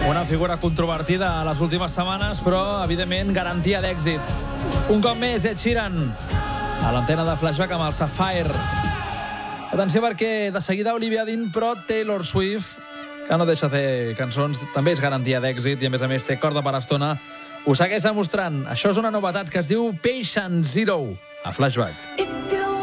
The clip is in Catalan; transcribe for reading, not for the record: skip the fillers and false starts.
Una figura controvertida a les últimes setmanes, però, evidentment, garantia d'èxit. Un cop més, Ed Sheeran, a l'antena de Flashback amb el Sapphire. Atenció, perquè de seguida Olivia Dean, però Taylor Swift, que no deixa de fer cançons, també és garantia d'èxit i, a més, té corda per estona. Ho segueix demostrant. Això és una novetat que es diu Patient Zero, a Flashback.